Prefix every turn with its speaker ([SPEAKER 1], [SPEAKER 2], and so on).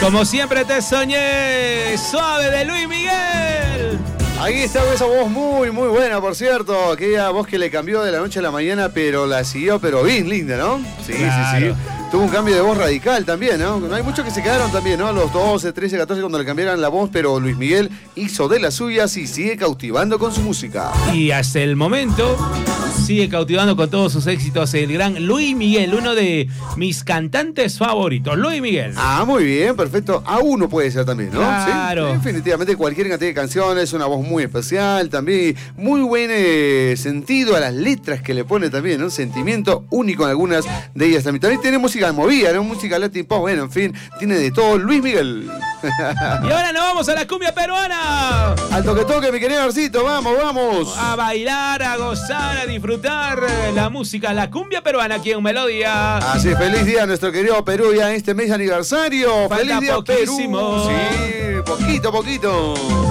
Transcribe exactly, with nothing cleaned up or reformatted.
[SPEAKER 1] Como siempre te soñé, suave de Luis Miguel.
[SPEAKER 2] Ahí está esa voz muy, muy buena, por cierto. Aquella voz que le cambió de la noche a la mañana, pero la siguió, pero bien linda, ¿no? Sí,
[SPEAKER 1] claro.
[SPEAKER 2] sí, sí. Tuvo un cambio de voz radical también, ¿no? No hay muchos que se quedaron también, ¿no? Los doce, trece, catorce cuando le cambiaron la voz, pero Luis Miguel hizo de las suyas y sigue cautivando con su música.
[SPEAKER 1] Y hasta el momento sigue cautivando con todos sus éxitos el gran Luis Miguel, uno de mis cantantes favoritos, Luis Miguel.
[SPEAKER 2] Ah, muy bien, perfecto. A uno puede ser también, ¿no?
[SPEAKER 1] Claro.
[SPEAKER 2] Sí, definitivamente cualquier cantidad de canciones, una voz muy especial también, muy buen eh, sentido a las letras que le pone también, ¿no? Un sentimiento único en algunas de ellas también. También tiene música movida, ¿no? Música latin pop, bueno, en fin, tiene de todo Luis Miguel.
[SPEAKER 1] Y ahora nos vamos a la cumbia peruana.
[SPEAKER 2] Al toque toque, mi querido Arcito, vamos, vamos.
[SPEAKER 1] A bailar, a gozar, a disfrutar la música, la cumbia peruana aquí en Melodía.
[SPEAKER 2] Así, feliz día a nuestro querido Perú ya en este mes de aniversario.
[SPEAKER 1] Falta
[SPEAKER 2] Feliz día,
[SPEAKER 1] poquísimo.
[SPEAKER 2] Perú. Sí, poquito, poquito.